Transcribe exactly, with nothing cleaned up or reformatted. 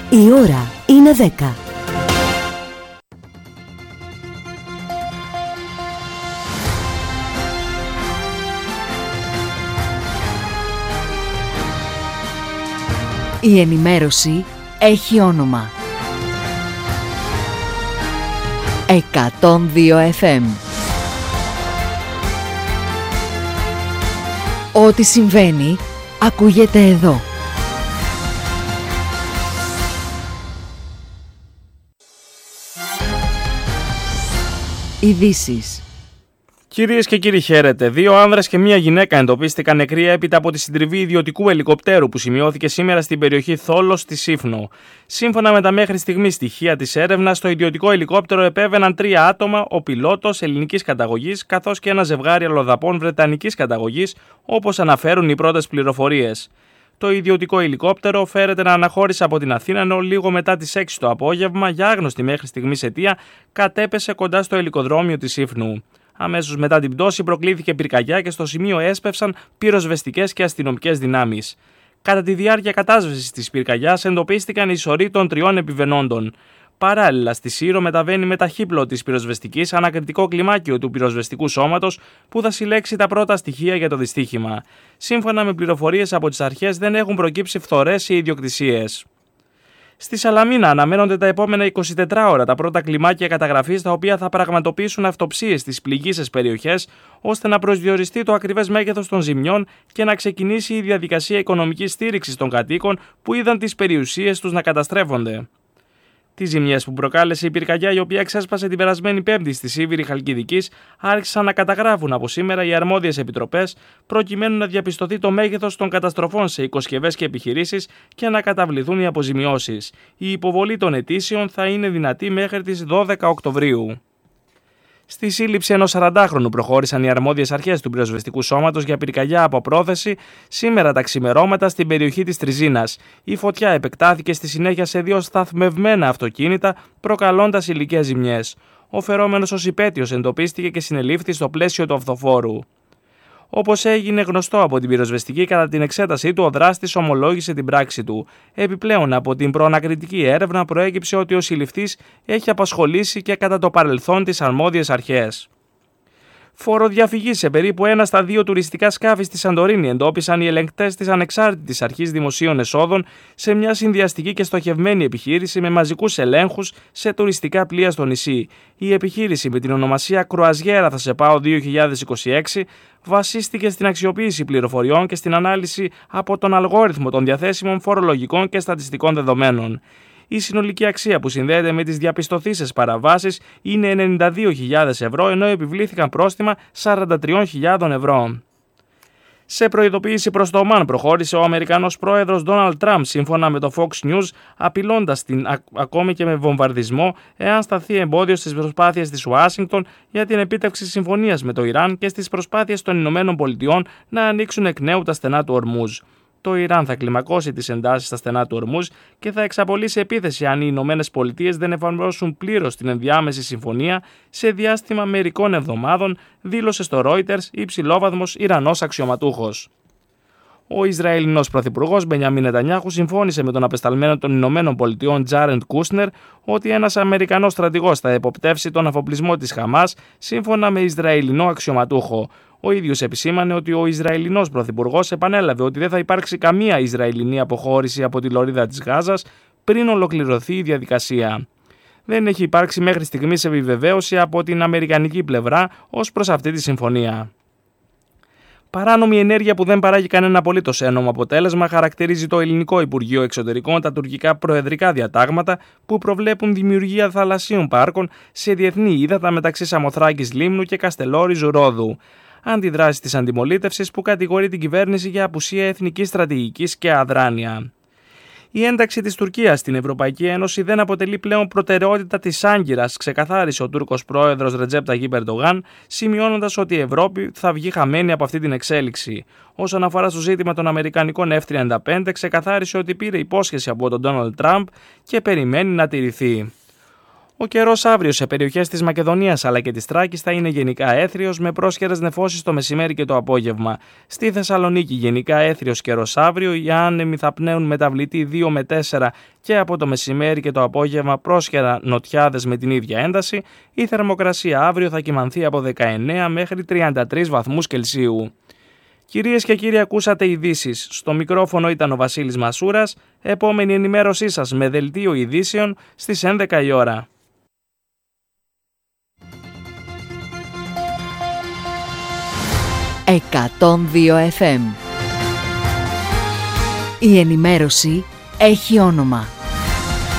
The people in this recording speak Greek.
Η ώρα είναι δέκα. Η ενημέρωση έχει όνομα. εκατόν δύο εφ εμ. Ό,τι συμβαίνει, ακούγεται εδώ. Ειδήσεις. Κυρίες και κύριοι, χαίρετε. Δύο άνδρες και μία γυναίκα εντοπίστηκαν νεκροί έπειτα από τη συντριβή ιδιωτικού ελικοπτέρου που σημειώθηκε σήμερα στην περιοχή Θόλος στη Σύφνο. Σύμφωνα με τα μέχρι στιγμής στοιχεία της έρευνας, στο ιδιωτικό ελικόπτερο επέβαιναν τρία άτομα, ο πιλότος ελληνικής καταγωγής καθώς και ένα ζευγάρι αλλοδαπών βρετανικής καταγωγής, όπως αναφέρουν οι πρώτες πληροφορίες. Το ιδιωτικό ελικόπτερο φέρεται να αναχώρησε από την Αθήνα, ενώ λίγο μετά τις έξι το απόγευμα, για άγνωστη μέχρι στιγμής αιτία, κατέπεσε κοντά στο ελικοδρόμιο της Σύφνου. Αμέσως μετά την πτώση προκλήθηκε πυρκαγιά και στο σημείο έσπευσαν πυροσβεστικές και αστυνομικές δυνάμεις. Κατά τη διάρκεια κατάσβεσης της πυρκαγιάς εντοπίστηκαν οι σωροί των τριών επιβενόντων. Παράλληλα, στη Σύρο μεταβαίνει με ταχύπλο της πυροσβεστικής ανακριτικό κλιμάκιο του πυροσβεστικού σώματος που θα συλλέξει τα πρώτα στοιχεία για το δυστύχημα. Σύμφωνα με πληροφορίες από τις αρχές, δεν έχουν προκύψει φθορές ή ιδιοκτησίες. Στη Σαλαμίνα αναμένονται τα επόμενα εικοσιτέσσερις ώρα τα πρώτα κλιμάκια καταγραφής, τα οποία θα πραγματοποιήσουν αυτοψίες στις πληγείσες περιοχές, ώστε να προσδιοριστεί το ακριβές μέγεθος των ζημιών και να ξεκινήσει η διαδικασία οικονομικής στήριξης των κατοίκων που είδαν τις περιουσίες τους να καταστρέφονται. Τις ζημιές που προκάλεσε η πυρκαγιά, η οποία ξέσπασε την περασμένη Πέμπτη στη Σίβηρη Χαλκιδικής, άρχισαν να καταγράφουν από σήμερα οι αρμόδιες επιτροπές, προκειμένου να διαπιστωθεί το μέγεθος των καταστροφών σε οικοσκευές και επιχειρήσεις και να καταβληθούν οι αποζημιώσεις. Η υποβολή των αιτήσεων θα είναι δυνατή μέχρι τις δώδεκα Οκτωβρίου. Στη σύλληψη ενός σαραντάχρονου προχώρησαν οι αρμόδιες αρχές του πυροσβεστικού σώματος για πυρκαγιά από πρόθεση σήμερα τα ξημερώματα στην περιοχή της Τριζίνας. Η φωτιά επεκτάθηκε στη συνέχεια σε δύο σταθμευμένα αυτοκίνητα, προκαλώντας υλικές ζημιές. Ο φερόμενος ως υπέτειος εντοπίστηκε και συνελήφθη στο πλαίσιο του αυτοφόρου. Όπως έγινε γνωστό από την πυροσβεστική, κατά την εξέτασή του, ο δράστης ομολόγησε την πράξη του. Επιπλέον, από την προανακριτική έρευνα προέκυψε ότι ο συλληφθής έχει απασχολήσει και κατά το παρελθόν τις αρμόδιες αρχές. Φοροδιαφυγή σε περίπου ένα στα δύο τουριστικά σκάφη στη Σαντορίνη εντόπισαν οι ελεγκτές της Ανεξάρτητης Αρχής Δημοσίων Εσόδων σε μια συνδυαστική και στοχευμένη επιχείρηση με μαζικούς ελέγχους σε τουριστικά πλοία στο νησί. Η επιχείρηση, με την ονομασία Κρουαζιέρα Θασεπάο δύο χιλιάδες είκοσι έξι, βασίστηκε στην αξιοποίηση πληροφοριών και στην ανάλυση από τον αλγόριθμο των διαθέσιμων φορολογικών και στατιστικών δεδομένων. Η συνολική αξία που συνδέεται με τις διαπιστωθήσεις παραβάσεις είναι ενενήντα δύο χιλιάδες ευρώ, ενώ επιβλήθηκαν πρόστιμα σαράντα τρεις χιλιάδες ευρώ. Σε προειδοποίηση προς το Ομάν προχώρησε ο Αμερικανός πρόεδρος Ντόναλντ Τραμπ, σύμφωνα με το Fox News, απειλώντας την ακόμη και με βομβαρδισμό εάν σταθεί εμπόδιο στις προσπάθειες της Ουάσιγκτον για την επίτευξη συμφωνίας με το Ιράν και στις προσπάθειες των Ηνωμένων Πολιτειών να ανοίξουν εκ νέου τα στενά του Ορμούζ. Το Ιράν θα κλιμακώσει τις εντάσεις στα στενά του Ορμούζ και θα εξαπολύσει επίθεση αν οι Ηνωμένες Πολιτείες δεν εφαρμόσουν πλήρως την ενδιάμεση συμφωνία σε διάστημα μερικών εβδομάδων, δήλωσε στο Reuters υψηλόβαθμος Ιρανός αξιωματούχος. Ο Ισραηλινός Πρωθυπουργός Μπενιαμίν Νετανιάχου συμφώνησε με τον απεσταλμένο των Ηνωμένων Πολιτειών Τζάρεντ Κούσνερ ότι ένας Αμερικανός στρατηγός θα εποπτεύσει τον αφοπλισμό της Χαμάς, σύμφωνα με Ισραηλινό αξιωματούχο. Ο ίδιος επισήμανε ότι ο Ισραηλινός Πρωθυπουργός επανέλαβε ότι δεν θα υπάρξει καμία Ισραηλινή αποχώρηση από τη λωρίδα της Γάζας πριν ολοκληρωθεί η διαδικασία. Δεν έχει υπάρξει μέχρι στιγμής επιβεβαίωση από την αμερικανική πλευρά ως προς αυτή τη συμφωνία. Παράνομη ενέργεια που δεν παράγει κανένα απολύτως ένομο αποτέλεσμα χαρακτηρίζει το Ελληνικό Υπουργείο Εξωτερικών τα τουρκικά προεδρικά διατάγματα που προβλέπουν δημιουργία θαλασσίων πάρκων σε διεθνή ύδατα μεταξύ Σαμοθράκης Λίμνου και Καστελόριζου Ρόδου. Αντιδράσει της αντιμολίτευσης που κατηγορεί την κυβέρνηση για απουσία εθνικής στρατηγικής και αδράνεια. Η ένταξη της Τουρκίας στην Ευρωπαϊκή Ένωση δεν αποτελεί πλέον προτεραιότητα της Άγκυρας, ξεκαθάρισε ο Τούρκος πρόεδρος Ρετζέπ Ταγίπ Ερντογάν, σημειώνοντας ότι η Ευρώπη θα βγει χαμένη από αυτή την εξέλιξη. Όσον αφορά στο ζήτημα των Αμερικανικών εφ τριάντα πέντε, ξεκαθάρισε ότι πήρε υπόσχεση από τον Ντόναλντ Τραμπ και περιμένει να τηρηθεί. Ο καιρός αύριο σε περιοχές της Μακεδονίας αλλά και της Θράκης θα είναι γενικά έθριος με πρόσχερες νεφώσεις το μεσημέρι και το απόγευμα. Στη Θεσσαλονίκη γενικά έθριος καιρός αύριο, οι άνεμοι θα πνέουν μεταβλητή δύο με τέσσερα και από το μεσημέρι και το απόγευμα πρόσχερα νοτιάδες με την ίδια ένταση. Η θερμοκρασία αύριο θα κυμανθεί από δεκαεννέα μέχρι τριάντα τρεις βαθμούς Κελσίου. Κυρίες και κύριοι, ακούσατε ειδήσεις. Στο μικρόφωνο ήταν ο Βασίλης Μασούρας. Επόμενη ενημέρωσή σας με δελτίο ειδήσεων στις έντεκα η ώρα. εκατόν δύο εφ εμ. Η ενημέρωση έχει όνομα.